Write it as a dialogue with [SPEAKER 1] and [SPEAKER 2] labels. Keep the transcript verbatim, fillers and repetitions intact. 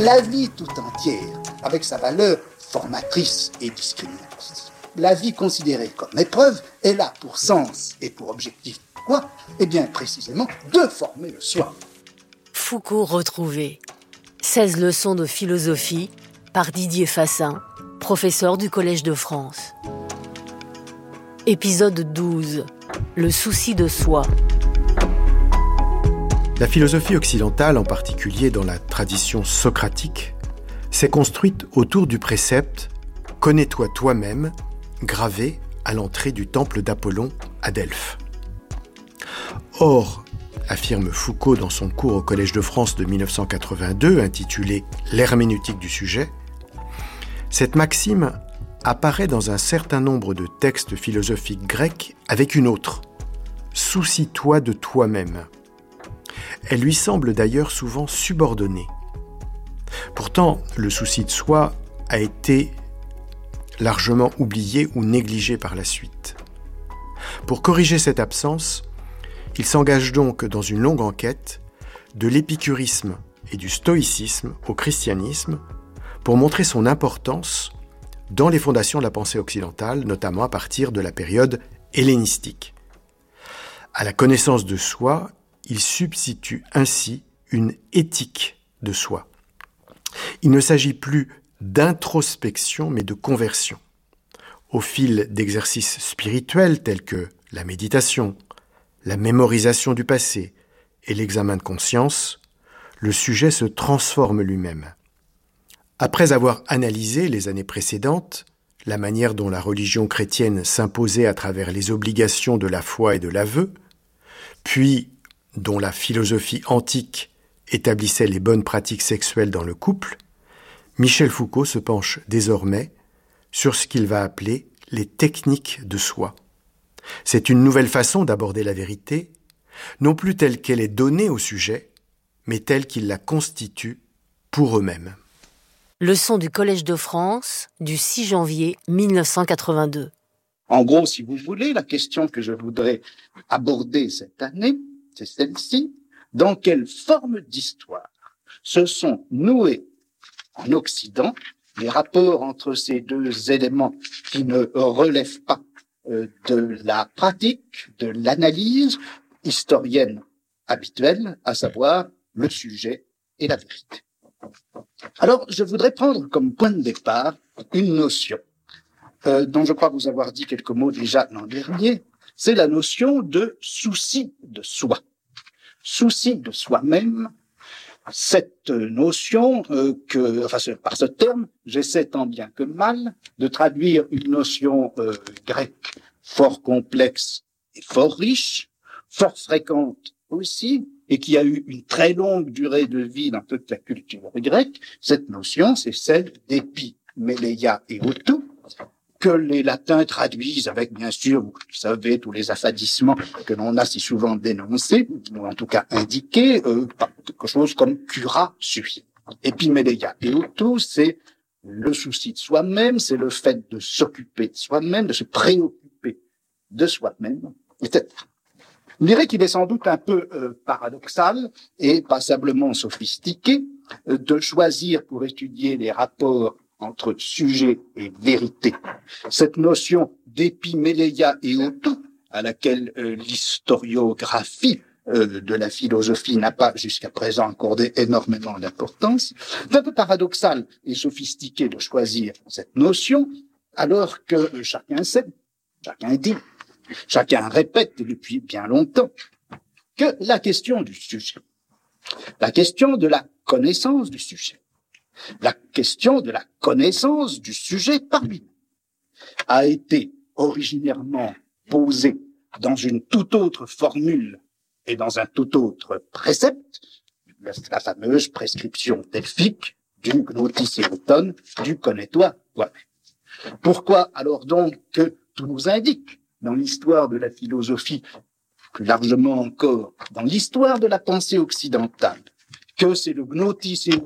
[SPEAKER 1] la vie tout entière, avec sa valeur formatrice et discriminatrice. La vie considérée comme épreuve est là pour sens et pour objectif. Quoi ? Eh bien, précisément, de former le soi.
[SPEAKER 2] Foucault retrouvé. seize leçons de philosophie par Didier Fassin, professeur du Collège de France. Épisode douze. Le souci de soi.
[SPEAKER 3] La philosophie occidentale, en particulier dans la tradition socratique, s'est construite autour du précepte « Connais-toi toi-même » gravé à l'entrée du temple d'Apollon à Delphes. Or, affirme Foucault dans son cours au Collège de France de dix-neuf cent quatre-vingt-deux, intitulé « L'herméneutique du sujet », cette maxime apparaît dans un certain nombre de textes philosophiques grecs avec une autre « Soucie-toi de toi-même ». Elle lui semble d'ailleurs souvent subordonnée. Pourtant, le souci de soi a été largement oublié ou négligé par la suite. Pour corriger cette absence, il s'engage donc dans une longue enquête de l'épicurisme et du stoïcisme au christianisme pour montrer son importance dans les fondations de la pensée occidentale, notamment à partir de la période hellénistique. À la connaissance de soi, il substitue ainsi une éthique de soi. Il ne s'agit plus d'introspection, mais de conversion. Au fil d'exercices spirituels tels que la méditation, la mémorisation du passé et l'examen de conscience, le sujet se transforme lui-même. Après avoir analysé les années précédentes, la manière dont la religion chrétienne s'imposait à travers les obligations de la foi et de l'aveu, puis dont la philosophie antique établissait les bonnes pratiques sexuelles dans le couple, Michel Foucault se penche désormais sur ce qu'il va appeler les techniques de soi. C'est une nouvelle façon d'aborder la vérité, non plus telle qu'elle est donnée au sujet, mais telle qu'ils la constituent pour eux-mêmes.
[SPEAKER 2] Leçon du Collège de France du six janvier dix-neuf cent quatre-vingt-deux.
[SPEAKER 1] En gros, si vous voulez, la question que je voudrais aborder cette année, c'est celle-ci. Dans quelle forme d'histoire se sont noués en Occident les rapports entre ces deux éléments qui ne relèvent pas euh, de la pratique, de l'analyse historienne habituelle, à savoir le sujet et la vérité. Alors, je voudrais prendre comme point de départ une notion euh, dont je crois vous avoir dit quelques mots déjà l'an dernier, c'est la notion de souci de soi. Souci de soi-même, cette notion euh, que, enfin, ce, par ce terme, j'essaie tant bien que mal de traduire une notion euh, grecque fort complexe et fort riche, fort fréquente aussi, et qui a eu une très longue durée de vie dans toute la culture grecque. Cette notion, c'est celle d'épiméléia et autou, que les latins traduisent avec, bien sûr, vous savez, tous les affadissements que l'on a si souvent dénoncés, ou en tout cas indiqués, euh, par quelque chose comme cura sui. Épiméléia et autou, c'est le souci de soi-même, c'est le fait de s'occuper de soi-même, de se préoccuper de soi-même, et cetera. Je dirais qu'il est sans doute un peu euh, paradoxal et passablement sophistiqué euh, de choisir pour étudier les rapports entre sujet et vérité cette notion d'épiméléia et autou, à laquelle euh, l'historiographie euh, de la philosophie n'a pas jusqu'à présent accordé énormément d'importance. C'est un peu paradoxal et sophistiqué de choisir cette notion, alors que euh, chacun sait, chacun dit, chacun répète depuis bien longtemps que la question du sujet, la question de la connaissance du sujet, la question de la connaissance du sujet par lui a été originairement posée dans une toute autre formule et dans un tout autre précepte, la fameuse prescription delphique du gnotisséroton, du connais-toi toi-même. Pourquoi alors donc que tout nous indique dans l'histoire de la philosophie, plus largement encore dans l'histoire de la pensée occidentale, que c'est le gnotisséroton